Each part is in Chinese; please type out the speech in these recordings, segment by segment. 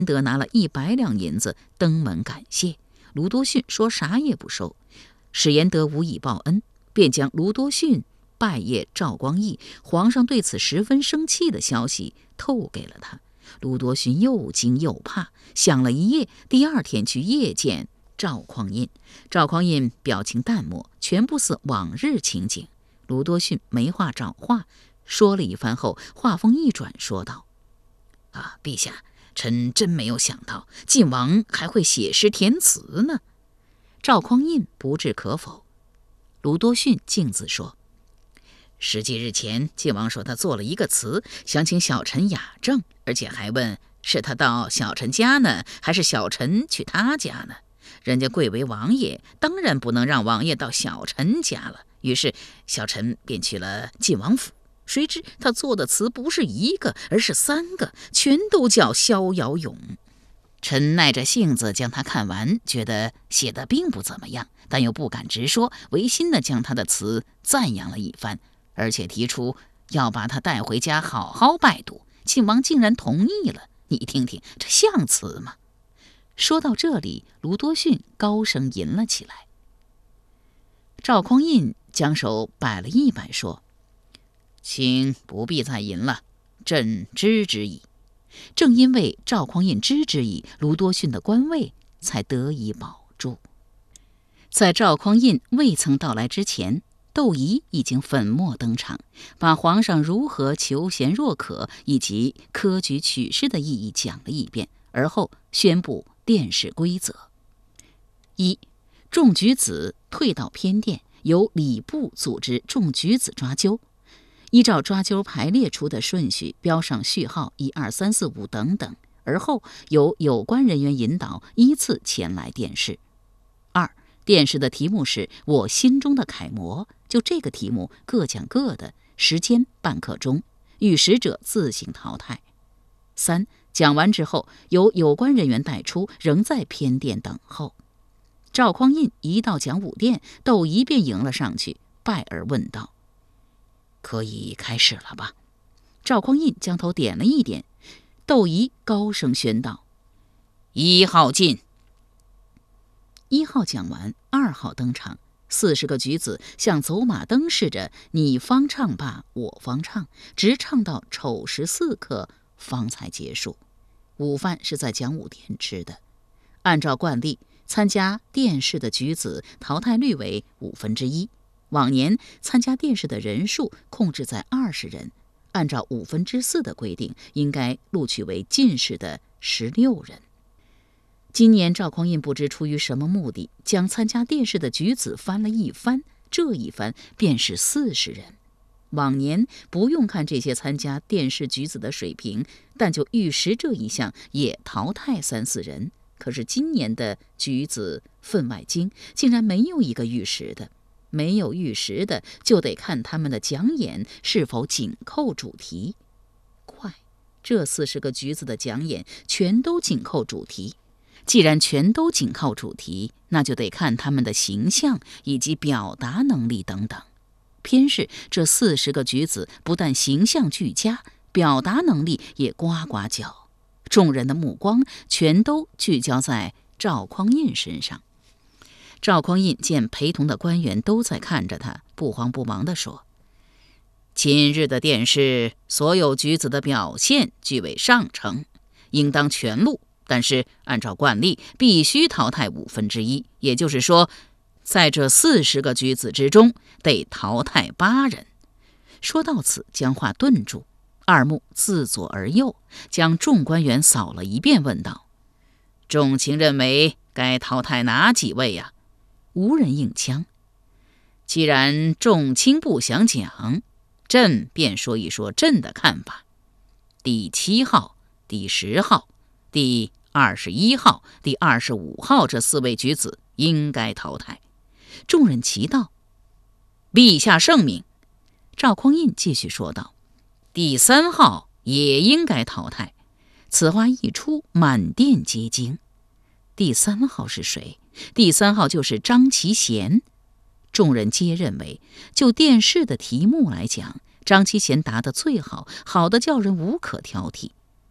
德拿了100两银子登门感谢。卢多逊说啥也不收。史延德无以报恩，便将卢多逊拜谒赵光义，皇上对此十分生气的消息透给了他。卢多逊又惊又怕，想了一夜，第2天去夜见赵匡胤。赵匡胤表情淡漠，全不似往日情景。卢多逊没话找话，说了一番后，话锋一转，说道：“陛下，臣真没有想到晋王还会写诗填词呢。”赵匡胤不置可否。卢多逊径自说：“10几日前，晋王说他做了一个词，想请小臣雅正，而且还问是他到小臣家呢，还是小臣去他家呢？人家贵为王爷，当然不能让王爷到小臣家了。于是小臣便去了晋王府。谁知他做的词不是1个，而是3个，全都叫逍遥咏。臣耐着性子将他看完，觉得写得并不怎么样，但又不敢直说，违心地将他的词赞扬了一番，而且提出要把他带回家好好拜读。晋王竟然同意了，你听听，这像词吗？”说到这里，卢多逊高声吟了起来。赵匡胤将手摆了一摆，说：“请不必再吟了，朕知之矣。”正因为赵匡胤知之矣，卢多逊的官位才得以保住。在赵匡胤未曾到来之前，窦仪已经粉墨登场，把皇上如何求贤若渴以及科举取士的意义讲了一遍，而后宣布殿试规则：一、中举子退到偏殿，由礼部组织中举子抓阄，依照抓阄排列出的顺序标上序号1、2、3、4、5等等，而后由有关人员引导依次前来殿试。2、殿试的题目是我心中的楷模，就这个题目各讲各的，时间半刻钟，遇实者自行淘汰。3、讲完之后由有关人员带出，仍在偏殿等候。赵匡胤一到讲武殿，窦仪便迎了上去，拜而问道：“可以开始了吧？”赵匡胤将头点了一点，窦仪高声宣道：“1号进。”1号讲完，2号登场，40个举子像走马灯似的，你方唱罢我方唱，直唱到丑时4刻方才结束。午饭是在讲武殿吃的。按照惯例，参加殿试的举子淘汰率为1/5。往年参加殿试的人数控制在20人，按照4/5的规定，应该录取为进士的16人。今年赵匡胤不知出于什么目的，将参加殿试的举子翻了一番，这一番便是40人。往年不用看这些参加殿试举子的水平，但就御史这一项也淘汰3、4人。可是今年的举子分外精，竟然没有一个御史的。没有御史的，就得看他们的讲演是否紧扣主题。快，这40个举子的讲演全都紧扣主题。既然全都紧靠主题，那就得看他们的形象以及表达能力等等。偏是这40个举子不但形象俱佳，表达能力也呱呱叫。众人的目光全都聚焦在赵匡胤身上。赵匡胤见陪同的官员都在看着他，不慌不忙地说：“今日的殿试，所有举子的表现俱为上乘，应当全录，但是按照惯例必须淘汰1/5，也就是说，在这40个举子之中得淘汰8人。”说到此，将话顿住，二目自左而右，将众官员扫了一遍，问道：“众卿认为该淘汰哪几位呀？”无人应腔。既然众卿不想讲，朕便说一说朕的看法。第7号、第10号、第21号、第25号这4位举子应该淘汰。众人齐道：“陛下圣明。”赵匡胤继续说道：“第3号也应该淘汰。”此话一出，满殿皆惊。第3号是谁？第3号就是张其贤。众人皆认为，就殿试的题目来讲，张其贤答得最好，好的叫人无可挑剔。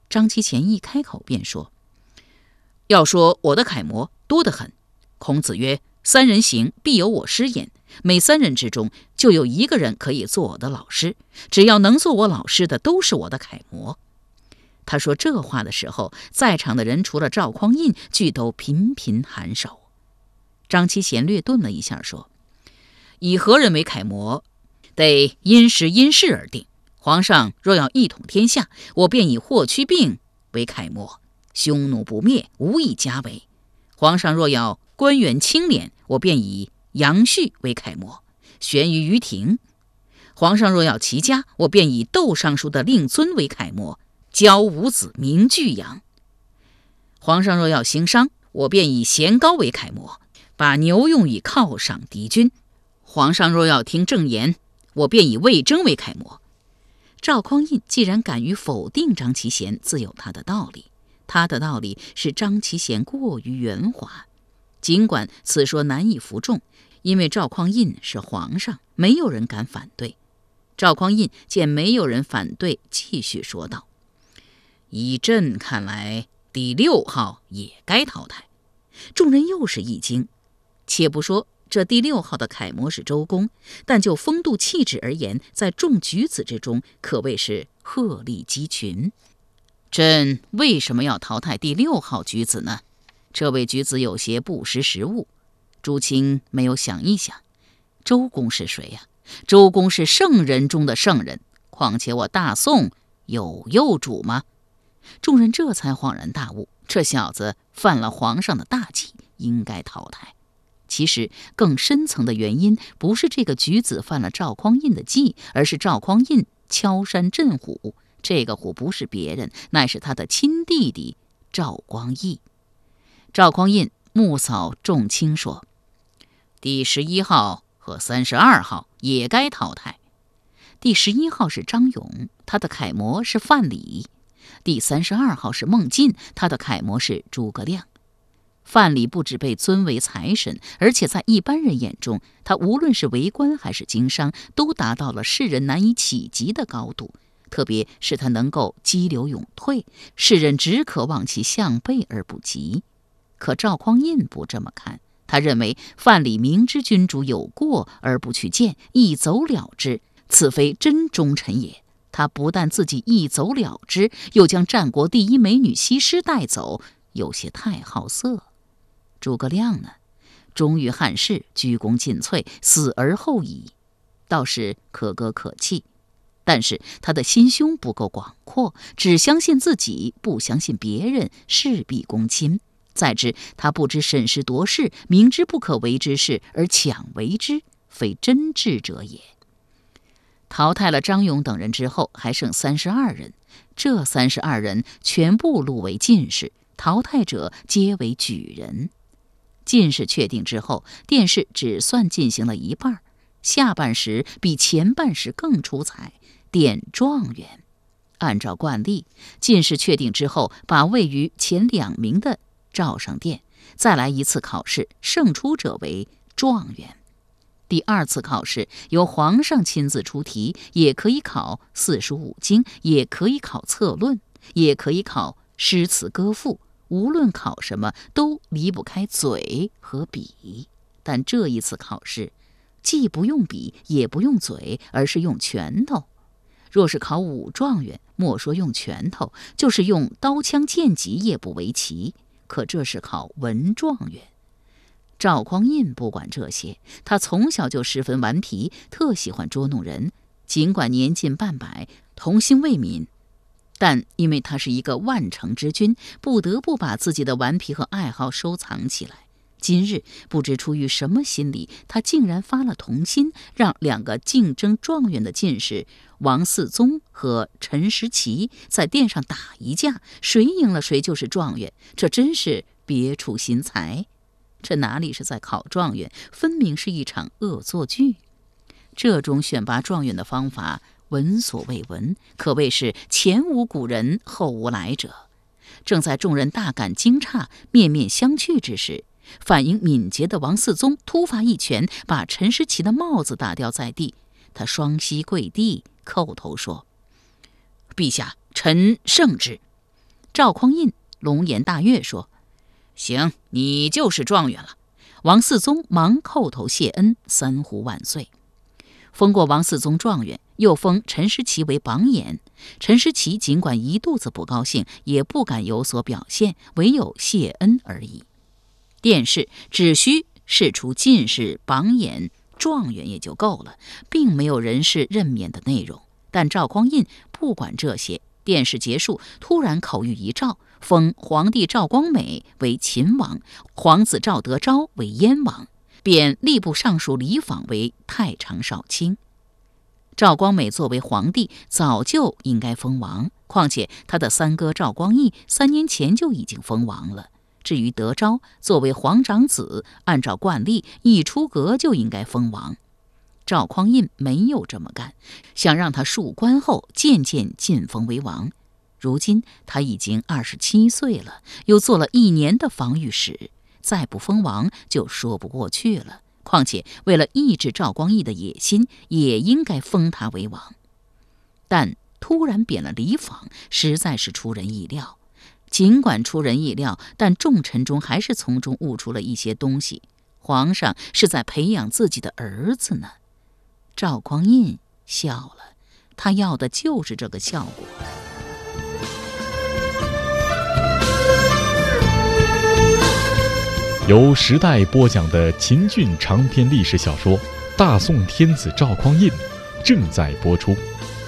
张其贤一开口便说：“要说我的楷模多得很。孔子曰：三人行，必有我师焉。每三人之中，就有一个人可以做我的老师。只要能做我老师的，都是我的楷模。”他说这话的时候，在场的人除了赵匡胤，俱都频频颔首。张其贤略顿了一下，说：“以何人为楷模，得因时因势而定。皇上若要一统天下，我便以霍去病为楷模，匈奴不灭，无以家为。皇上若要官员清廉，我便以杨旭为楷模，悬于于庭。皇上若要齐家，我便以窦尚书的令尊为楷模，教五子名俱扬。皇上若要行商，我便以贤高为楷模，把牛用以犒赏敌军。皇上若要听正言，我便以魏征为楷模。”赵匡胤既然敢于否定张其贤，自有他的道理。他的道理是张其贤过于圆滑。尽管此说难以服众，因为赵匡胤是皇上，没有人敢反对。赵匡胤见没有人反对，继续说道：“以朕看来，第6号也该淘汰。”众人又是一惊。且不说这第6号的楷模是周公，但就风度气质而言，在众举子之中可谓是鹤立鸡群。朕为什么要淘汰第6号举子呢？这位举子有些不识时务。朱清没有想一想，周公是谁呀？周公是圣人中的圣人，况且我大宋有幼主吗？众人这才恍然大悟，这小子犯了皇上的大忌，应该淘汰。其实更深层的原因，不是这个举子犯了赵匡胤的忌，而是赵匡胤敲山震虎。这个虎不是别人，乃是他的亲弟弟赵光义。赵匡胤目扫众卿说：“第11号和32号也该淘汰。”第11号是张勇，他的楷模是范蠡；第32号是孟进，他的楷模是诸葛亮。范蠡不只被尊为财神，而且在一般人眼中，他无论是为官还是经商，都达到了世人难以企及的高度。特别是他能够激流勇退，世人只可望其项背而不及。可赵匡胤不这么看，他认为范蠡明知君主有过而不去见，一走了之，此非真忠臣也。他不但自己一走了之，又将战国第一美女西施带走，有些太好色。诸葛亮呢，忠于汉室，居功尽瘁，死而后已，倒是可歌可泣。但是他的心胸不够广阔，只相信自己，不相信别人，事必躬亲。再之，他不知审时度势，明知不可为之事而强为之，非真智者也。淘汰了张勇等人之后，还剩32人，这32人全部录为进士，淘汰者皆为举人。进士确定之后，殿试只算进行了一半，下半时比前半时更出彩，典状元。按照惯例，进士确定之后，把位于前2名的召上殿，再来一次考试，胜出者为状元。第2次考试由皇上亲自出题，也可以考四书五经，也可以考策论，也可以考诗词歌赋。无论考什么，都离不开嘴和笔。但这一次考试，既不用笔，也不用嘴，而是用拳头。若是考武状元，莫说用拳头，就是用刀枪剑戟也不为奇。可这是考文状元。赵匡胤不管这些，他从小就十分顽皮，特喜欢捉弄人。尽管年近半百，童心未泯，但因为他是一个万乘之君，不得不把自己的顽皮和爱好收藏起来。今日不知出于什么心理，他竟然发了童心，让2个竞争状元的进士王嗣宗和陈时齐在殿上打一架，谁赢了谁就是状元。这真是别出心裁。这哪里是在考状元，分明是一场恶作剧。这种选拔状元的方法闻所未闻，可谓是前无古人后无来者。正在众人大感惊诧，面面相觑之时，反应敏捷的王嗣宗突发一拳，把陈时齐的帽子打掉在地。他双膝跪地，叩头说：“陛下，臣圣之。” 赵匡胤龙颜大悦说：“行，你就是状元了。”王嗣宗忙叩头谢恩，三呼万岁。封过王嗣宗状元，又封陈师奇为榜眼。陈师奇尽管一肚子不高兴，也不敢有所表现，唯有谢恩而已。殿试只需试出进士、榜眼、状元也就够了，并没有人事任免的内容。但赵匡胤不管这些，殿试结束，突然口谕一诏，封皇帝赵光美为秦王，皇子赵德昭为燕王，贬吏部尚书李昉为太常少卿。赵光美作为皇帝，早就应该封王，况且他的三哥赵光义3年前就已经封王了。至于德昭，作为皇长子，按照惯例，一出阁就应该封王。赵匡胤没有这么干，想让他述官后渐渐晋封为王。如今他已经27岁了，又做了1年的防御使，再不封王就说不过去了。况且为了抑制赵光义的野心，也应该封他为王。但突然贬了李昉，实在是出人意料。尽管出人意料，但众臣中还是从中悟出了一些东西。皇上是在培养自己的儿子呢。赵匡胤笑了，他要的就是这个效果。 由时代播讲的秦俊长篇历史小说《大宋天子赵匡胤》正在播出。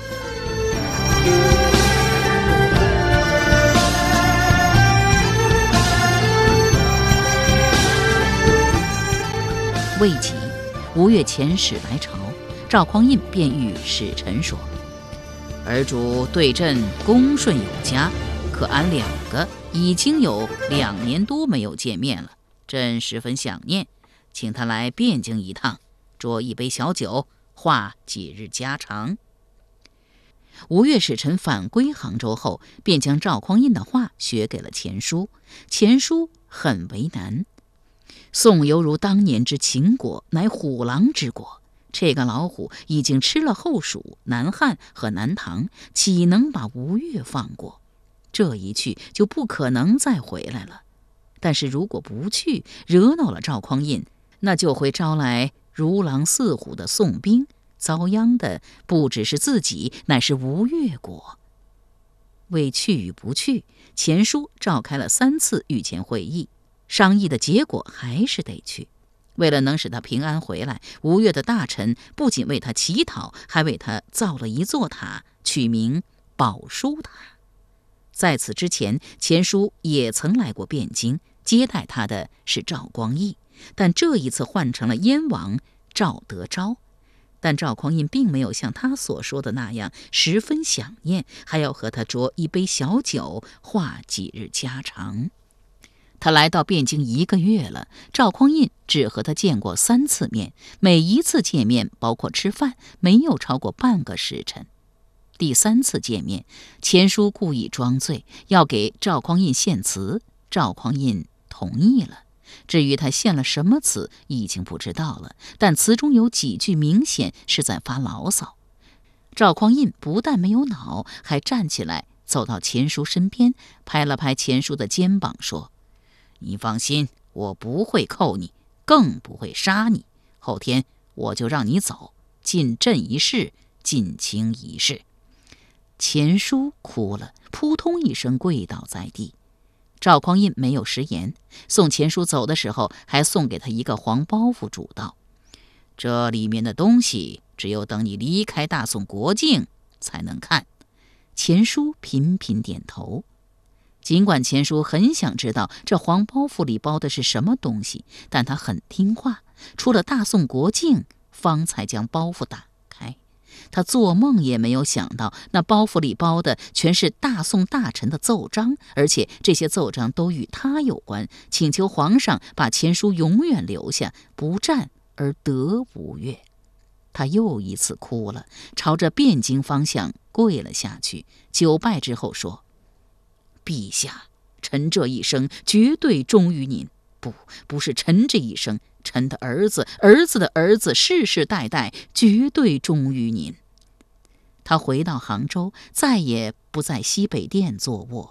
未几，5月遣使来朝，赵匡胤便谕使臣说：“儿主对朕恭顺有加，可俺2个已经有2年多没有见面了，朕十分想念，请他来汴京一趟，酌一杯小酒，话几日家常。”5月使臣返归杭州后，便将赵匡胤的话学给了钱叔。钱叔很为难。宋犹如当年之秦国，乃虎狼之国。这个老虎已经吃了后蜀、南汉和南唐，岂能把吴越放过？这一去就不可能再回来了。但是如果不去，惹恼了赵匡胤，那就会招来如狼似虎的宋兵，遭殃的不只是自己，乃是吴越国。为去与不去，钱叔召开了3次御前会议，商议的结果还是得去。为了能使他平安回来，吴越的大臣不仅为他乞讨，还为他造了一座塔，取名宝书塔。在此之前，钱叔也曾来过汴京，接待他的是赵光义，但这一次换成了燕王赵德昭。但赵匡胤并没有像他所说的那样十分想念，还要和他酌一杯小酒，话几日家常。他来到汴京1个月了，赵匡胤只和他见过3次面，每一次见面包括吃饭，没有超过半个时辰。第3次见面，钱叔故意装醉，要给赵匡胤献词，赵匡胤同意了。至于他献了什么词，已经不知道了，但词中有几句明显是在发牢骚。赵匡胤不但没有恼，还站起来走到钱叔身边，拍了拍钱叔的肩膀说：“你放心，我不会扣你，更不会杀你。后天我就让你走，尽朕一事，尽卿一事。”钱叔哭了，扑通一声跪倒在地。赵匡胤没有食言，送钱叔走的时候，还送给他一个黄包袱，嘱道：“这里面的东西，只有等你离开大宋国境才能看。”钱叔频频点头。尽管钱叔很想知道这黄包袱里包的是什么东西，但他很听话，出了大宋国境，方才将包袱打开。他做梦也没有想到，那包袱里包的全是大宋大臣的奏章，而且这些奏章都与他有关，请求皇上把钱叔永远留下，不战而得吴越。他又一次哭了，朝着汴京方向跪了下去，久拜之后说：“陛下，臣这一生绝对忠于您。不是臣这一生，臣的儿子，儿子的儿子，世世代代绝对忠于您。”他回到杭州，再也不在西北殿坐卧。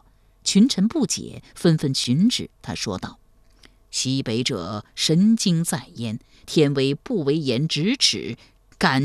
群臣不解，纷纷询之。他说道：西北者神经在焉，天威不为言咫尺，敢